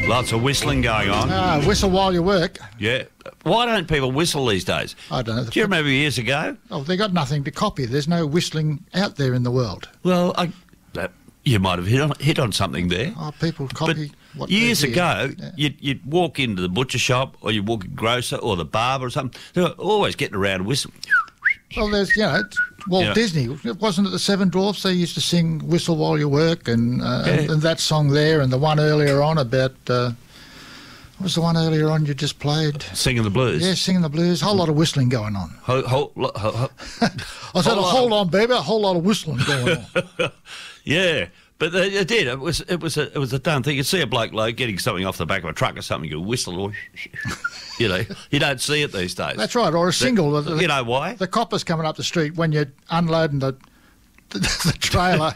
Lots of whistling going on. Whistle while you work. Yeah. Why don't people whistle these days? I don't know. Do you remember years ago? Oh, they got nothing to copy. There's no whistling out there in the world. Well, you might have hit on something there. Oh, people copy what years they hear. ago, Yeah. you'd walk into the butcher shop or you'd walk in grocer or the barber or something. They were always getting around whistling. Well, there's, Walt Disney. Wasn't it the Seven Dwarfs? They used to sing "Whistle While You Work" and that song there, and the one earlier on about. What was the one earlier on you just played? Singing the blues. Yeah, singing the blues. A whole lot of whistling going on. I said, hold on, baby. A whole lot of whistling going on. Yeah. But it did. It was a done thing. You see a bloke like getting something off the back of a truck or something, you whistle, or, you don't see it these days. That's right. Or a single. You know why? The coppers coming up the street when you're unloading the trailer.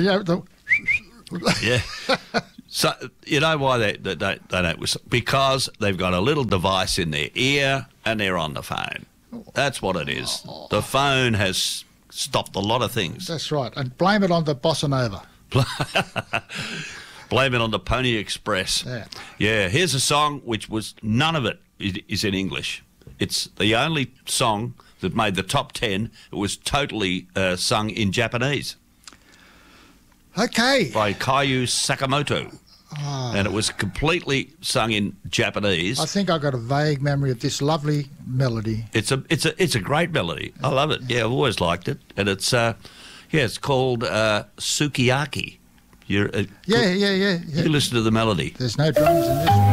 Yeah. So you know why they don't whistle? Because they've got a little device in their ear and they're on the phone. That's what it is. The phone has stopped a lot of things. That's right. And blame it on the bossa nova. Blame it on the Pony Express. Yeah. Here's a song which was none of it is in English. It's the only song that made the top 10. It was totally sung in Japanese. Okay. By Kaiju Sakamoto. And it was completely sung in Japanese. I think I got a vague memory of this lovely melody. It's a great melody. I love it. Yeah, I've always liked it. And it's it's called Sukiyaki. You listen to the melody. There's no drums in this one.